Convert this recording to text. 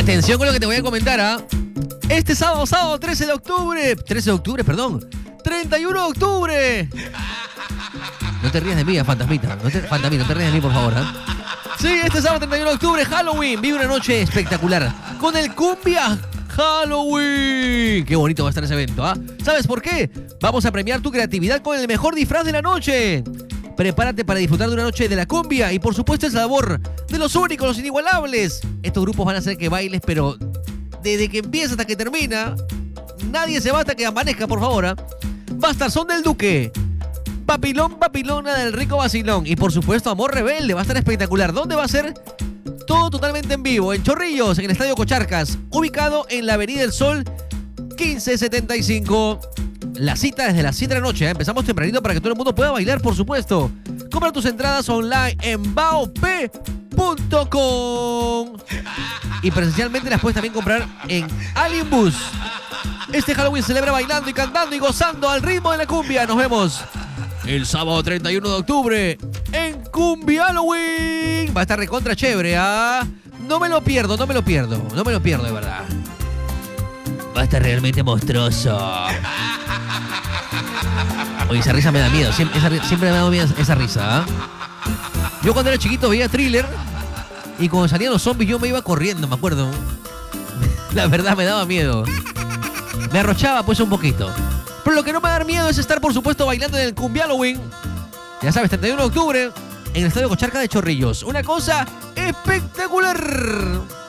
Atención con lo que te voy a comentar, ¿ah? Este sábado 13 de octubre. 31 de octubre. No te rías de mí, fantasmita. No te rías de mí, por favor, ¿ah? Sí, este sábado 31 de octubre, Halloween. Vive una noche espectacular con el Cumbia Halloween. Qué bonito va a estar ese evento, ¿ah? ¿Sabes por qué? Vamos a premiar tu creatividad con el mejor disfraz de la noche. Prepárate para disfrutar de una noche de la cumbia y por supuesto el sabor de los únicos, los inigualables. Estos grupos van a hacer que bailes, pero desde que empieza hasta que termina, nadie se va hasta que amanezca, por favor, ¿ah? Va a estar Son del Duque, Papilón Papilona del Rico Vacilón y por supuesto Amor Rebelde. Va a estar espectacular. ¿Dónde va a ser? Todo totalmente en vivo, en Chorrillos, en el Estadio Cocharcas, ubicado en la Avenida del Sol 1575. La cita desde las 7 de la noche, ¿eh? Empezamos tempranito para que todo el mundo pueda bailar, por supuesto. Compra tus entradas online en baop.com y presencialmente las puedes también comprar en Alienbus. Este Halloween celebra bailando y cantando y gozando al ritmo de la cumbia. Nos vemos el sábado 31 de octubre en Cumbia Halloween. Va a estar recontra chévere, ¿ah? No me lo pierdo, de verdad. Va a estar realmente monstruoso. Oye, esa risa me da miedo. Siempre me ha dado miedo esa risa, ¿eh? Yo cuando era chiquito veía Thriller y cuando salían los zombies yo me iba corriendo, me acuerdo. La verdad me daba miedo. Me arrochaba pues un poquito. Pero lo que no me da miedo es estar, por supuesto, bailando en el Cumbia Halloween. Ya sabes, 31 de octubre en el Estadio Cocharca de Chorrillos. Una cosa espectacular.